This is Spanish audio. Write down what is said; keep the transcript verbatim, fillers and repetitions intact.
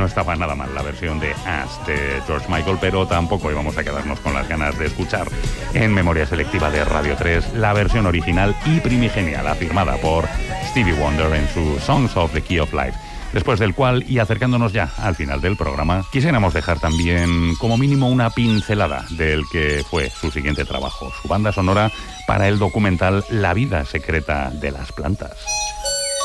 no estaba nada mal la versión de As de George Michael, pero tampoco íbamos a quedarnos con las ganas de escuchar en Memoria Selectiva de Radio tres la versión original y primigenial, afirmada por Stevie Wonder en su Songs of the Key of Life. Después del cual, y acercándonos ya al final del programa, quisiéramos dejar también como mínimo una pincelada del que fue su siguiente trabajo, su banda sonora para el documental La vida secreta de las plantas.